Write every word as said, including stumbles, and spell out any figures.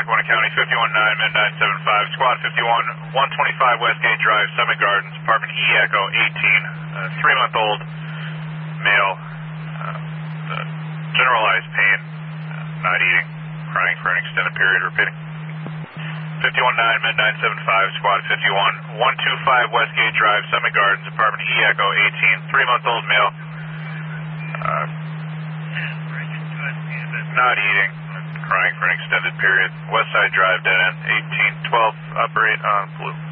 Lackawanna County, fifty-one nine, mid nine seven five, squad fifty-one, one twenty-five Westgate Drive, Summit Gardens, apartment E Echo eighteen, uh, three-month-old male, uh, uh, generalized pain, uh, not eating, crying for an extended period, repeating. fifty-one nine, mid nine seven five, squad fifty-one, one twenty-five Westgate Drive, Summit Gardens, apartment E Echo eighteen, three-month-old male, uh, not eating, crying for an extended period. West Side Drive, dead end, eighteen twelve, operate on blue.